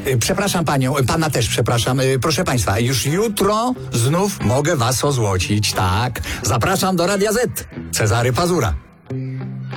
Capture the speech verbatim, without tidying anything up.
Y, Przepraszam panią, y, pana też przepraszam. Y, Proszę państwa, już jutro znów mogę was ozłocić, tak. Zapraszam do Radia Z. Cezary Pazura.